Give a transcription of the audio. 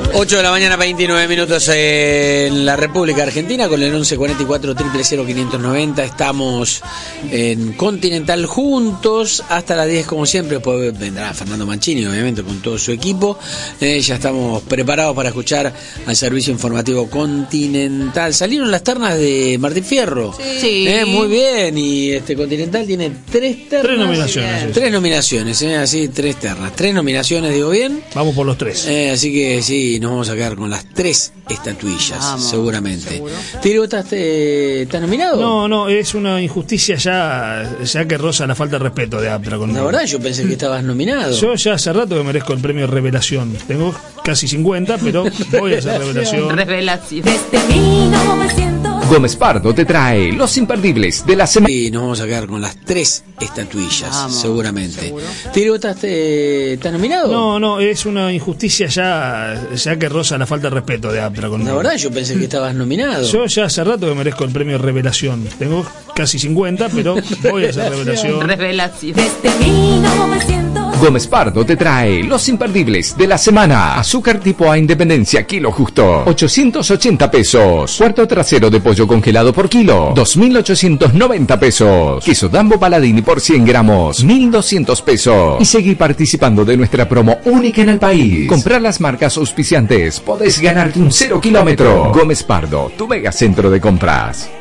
8 de la mañana, 29 minutos en la República Argentina, con el 1144 000 590. Estamos en Continental juntos hasta las 10 como siempre. Después vendrá Fernando Mancini, obviamente, con todo su equipo. Ya estamos preparados para escuchar al servicio informativo Continental. Salieron las ternas de Martín Fierro. Sí. Muy bien. Y Continental tiene 3 ternas. 3 nominaciones. 3 nominaciones, así, 3 ternas. 3 nominaciones, digo bien. Vamos por los 3. Así que sí, nos vamos a quedar con las 3 estatuillas, seguramente. ¿Seguro? ¿Tiro, estás nominado? No, es una injusticia ya que roza la falta de respeto de Aptra conmigo. La verdad, yo pensé que estabas nominado. Yo ya hace rato que merezco el premio Revelación. Tengo casi 50, pero voy a hacer Revelación. Revelación. Desde 1900. Gómez Pardo te trae los imperdibles de la semana. Y nos vamos a quedar con las 3 estatuillas, seguramente. ¿Seguro? ¿Tiro, estás nominado? No, es una injusticia ya que roza la falta de respeto de Aptra conmigo. La verdad, yo pensé que estabas nominado. Yo ya hace rato que merezco el premio Revelación. Tengo casi 50, pero voy a hacer Revelación. Revelación. Desde 1900. Gómez Pardo te trae los imperdibles de la semana. Azúcar tipo A Independencia, kilo justo, 880 pesos. Cuarto trasero de pollo congelado por kilo, 2.890 pesos. Queso Dambo Paladini por 100 gramos, 1.200 pesos. Y seguir participando de nuestra promo única en el país. Comprar las marcas auspiciantes, podés ganarte un 0 kilómetro. Gómez Pardo, tu mega centro de compras.